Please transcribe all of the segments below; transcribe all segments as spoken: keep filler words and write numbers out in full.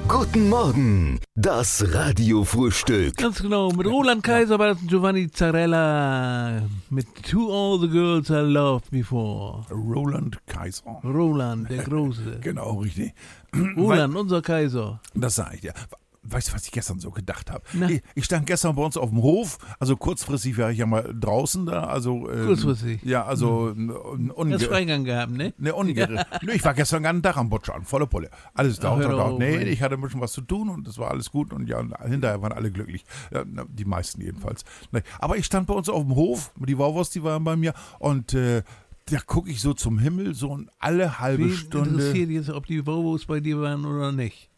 Guten Morgen, das Radiofrühstück. Ganz genau, mit Roland Kaiser bei Giovanni Zarella. Mit To All the Girls I Loved Before. Roland Kaiser. Roland, der Große. Genau, richtig. Roland, unser Kaiser. Das sage ich dir. Weißt du, was ich gestern so gedacht habe? Na? Ich, ich stand gestern bei uns auf dem Hof, also kurzfristig war ich ja mal draußen da, also... Ähm, Kurzfristig? Ja, also... Mhm. Du hast Freigang gehabt, ne? Ne, ungere. Nö, ich war gestern den ganzen Tag am Butschern, volle Pulle. Alles da, Ach, da, hör da. auf, Nee, ey. ich hatte ein bisschen was zu tun und das war alles gut und ja, hinterher waren alle glücklich. Ja, die meisten jedenfalls. Nee, aber ich stand bei uns auf dem Hof, die Wauwurst, die waren bei mir und... Äh, da gucke ich so zum Himmel, so alle halbe Wen Stunde. interessiert jetzt, ob die Vovos bei dir waren oder nicht?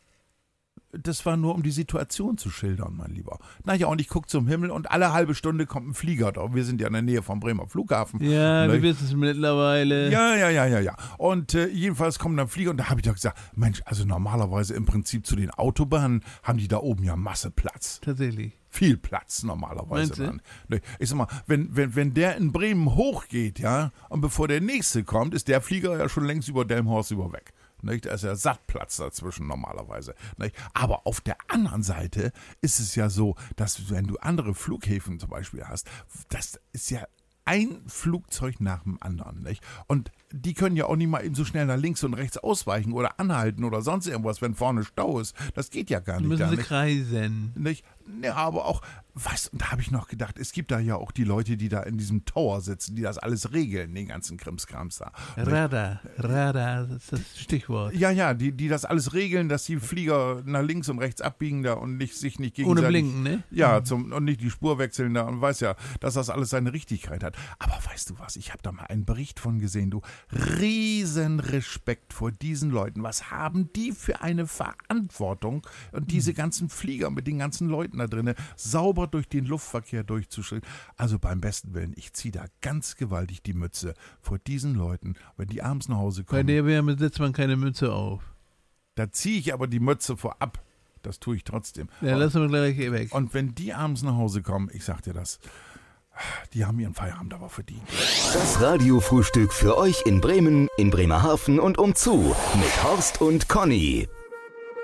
Das war nur, um die Situation zu schildern, mein Lieber. Naja, und ich gucke zum Himmel und alle halbe Stunde kommt ein Flieger da. Wir sind ja in der Nähe vom Bremer Flughafen. Ja, Ne? wir wissen es mittlerweile. Ja, ja, ja, ja, ja. Und äh, jedenfalls kommt dann ein Flieger und da habe ich doch gesagt, Mensch, also normalerweise im Prinzip zu den Autobahnen haben die da oben ja Masse Platz. Tatsächlich. Viel Platz normalerweise. Meinst du? Dann. Ne, Ich sag mal, wenn, wenn, wenn der in Bremen hochgeht, ja, und bevor der nächste kommt, ist der Flieger ja schon längst über Delmhorst über weg. Nicht? Da ist ja Sattplatz dazwischen normalerweise. Nicht? Aber auf der anderen Seite ist es ja so, dass wenn du andere Flughäfen zum Beispiel hast, das ist ja ein Flugzeug nach dem anderen. Nicht? Und die können ja auch nicht mal eben so schnell nach links und rechts ausweichen oder anhalten oder sonst irgendwas, wenn vorne Stau ist. Das geht ja gar Dann nicht. müssen gar sie nicht. kreisen. Nicht? Ja, aber auch, was, und da habe ich noch gedacht, es gibt da ja auch die Leute, die da in diesem Tower sitzen, die das alles regeln, den ganzen Krimskrams da. Radar, Radar, das ist das Stichwort. Ja, ja, die, die das alles regeln, dass die Flieger nach links und rechts abbiegen da und nicht, sich nicht gegenseitig... Ohne Blinken, ne? Ja, zum, und nicht die Spur wechseln da und weiß ja, dass das alles seine Richtigkeit hat. Aber weißt du was, ich habe da mal einen Bericht von gesehen, du, riesen Respekt vor diesen Leuten. Was haben die für eine Verantwortung und diese ganzen Flieger mit den ganzen Leuten da drin, sauber durch den Luftverkehr durchzuschreiten. Also beim besten Willen, ich ziehe da ganz gewaltig die Mütze vor diesen Leuten, wenn die abends nach Hause Bei kommen. der Wärme setzt man keine Mütze auf. Da ziehe ich aber die Mütze vorab. Das tue ich trotzdem. Ja, und, lassen wir gleich weg. und wenn die abends nach Hause kommen, ich sag dir das, die haben ihren Feierabend aber verdient. Das Radiofrühstück für euch in Bremen, in Bremerhaven und umzu mit Horst und Conny.